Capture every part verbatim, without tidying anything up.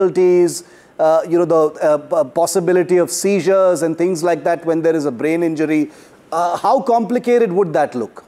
difficulties, uh, you know, the uh, possibility of seizures and things like that when there is a brain injury. Uh, how complicated would that look?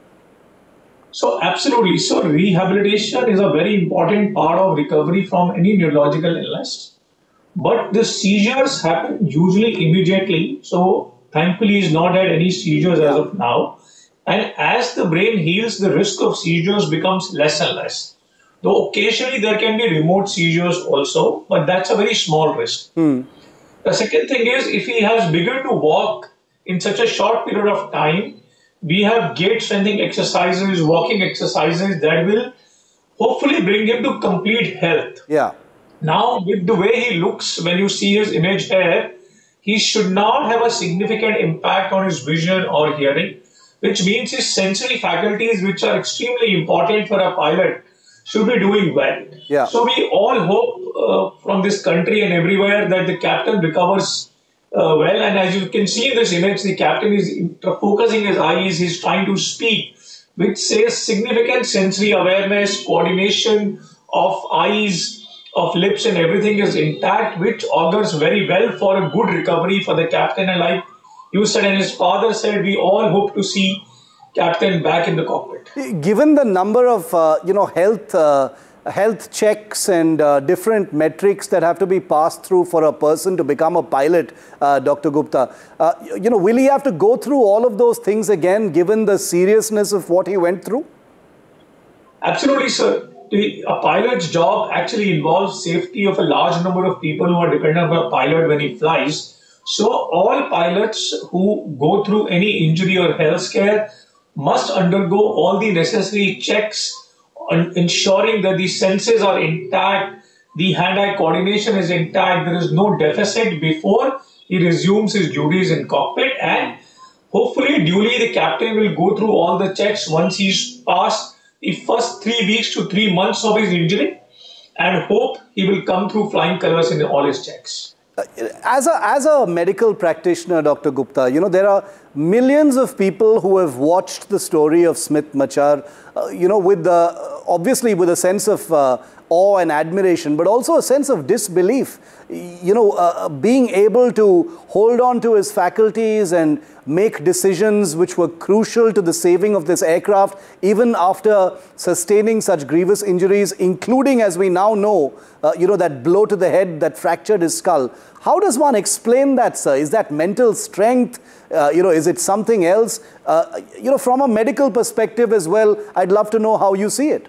So absolutely. So rehabilitation is a very important part of recovery from any neurological illness. But the seizures happen usually immediately. So thankfully he's not had any seizures as of now. And as the brain heals, the risk of seizures becomes less and less. Though occasionally there can be remote seizures also, but that's a very small risk. Hmm. The second thing is, if he has begun to walk in such a short period of time, we have gait strengthening exercises, walking exercises that will hopefully bring him to complete health. Yeah. Now, with the way he looks, when you see his image here, he should not have a significant impact on his vision or hearing, which means his sensory faculties, which are extremely important for a pilot, should be doing well. Yeah. So we all hope uh, from this country and everywhere that the captain recovers uh, well. And as you can see in this image, the captain is focusing his eyes, he's trying to speak, which says significant sensory awareness, coordination of eyes, of lips, and everything is intact, which augurs very well for a good recovery for the captain. And like you said and his father said, we all hope to see captain back in the cockpit. Given the number of uh, you know health uh, health checks and uh, different metrics that have to be passed through for a person to become a pilot, uh, Doctor Gupta, uh, you know, will he have to go through all of those things again, given the seriousness of what he went through? Absolutely, sir. A pilot's job actually involves safety of a large number of people who are dependent on a pilot when he flies. So all pilots who go through any injury or health scare must undergo all the necessary checks, ensuring that the senses are intact, the hand-eye coordination is intact, there is no deficit before he resumes his duties in cockpit. And hopefully duly the captain will go through all the checks once he's passed the first three weeks to three months of his injury, and hope he will come through flying colors in all his checks. As a, as a medical practitioner, Doctor Gupta, you know, there are millions of people who have watched the story of Smit Machar, uh, you know, with the, obviously with a sense of uh, awe and admiration, but also a sense of disbelief. You know, uh, being able to hold on to his faculties and make decisions which were crucial to the saving of this aircraft, even after sustaining such grievous injuries, including, as we now know, uh, you know, that blow to the head that fractured his skull. How does one explain that, sir? Is that mental strength? Uh, you know, is it something else? Uh, you know, from a medical perspective as well, I'd love to know how you see it.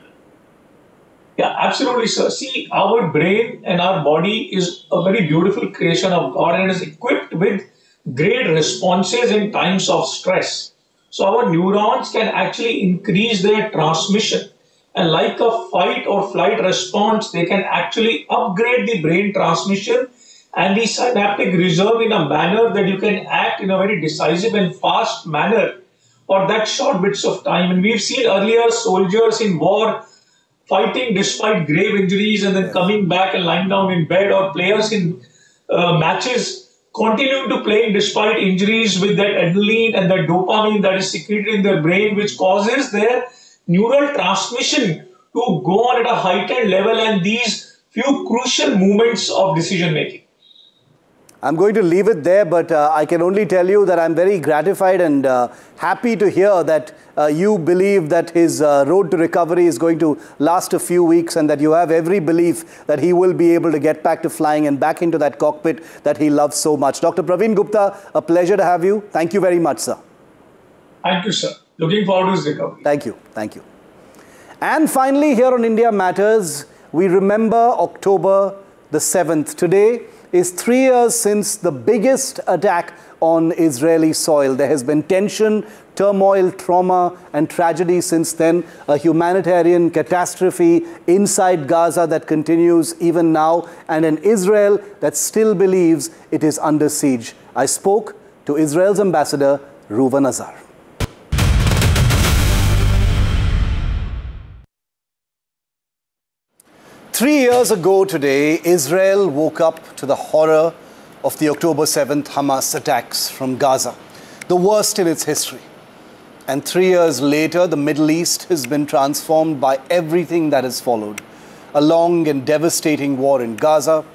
Yeah, absolutely, sir. See, our brain and our body is a very beautiful creation of God and is equipped with great responses in times of stress. So our neurons can actually increase their transmission. And like a fight or flight response, they can actually upgrade the brain transmission and the synaptic reserve in a manner that you can act in a very decisive and fast manner for that short bits of time. And we've seen earlier soldiers in war fighting despite grave injuries and then coming back and lying down in bed, or players in uh, matches continuing to play despite injuries with that adrenaline and that dopamine that is secreted in their brain, which causes their neural transmission to go on at a heightened level and these few crucial moments of decision making. I'm going to leave it there, but uh, I can only tell you that I'm very gratified and uh, happy to hear that uh, you believe that his uh, road to recovery is going to last a few weeks and that you have every belief that he will be able to get back to flying and back into that cockpit that he loves so much. Doctor Praveen Gupta, a pleasure to have you. Thank you very much, sir. Thank you, sir. Looking forward to his recovery. Thank you. Thank you. And finally, here on India Matters, we remember October the seventh. Today is three years since the biggest attack on Israeli soil. There has been tension, turmoil, trauma, and tragedy since then. A humanitarian catastrophe inside Gaza that continues even now, and an Israel that still believes it is under siege. I spoke to Israel's ambassador, Reuven Azar. Three years ago today, Israel woke up to the horror of the October seventh Hamas attacks from Gaza, the worst in its history. And three years later, the Middle East has been transformed by everything that has followed. A long and devastating war in Gaza,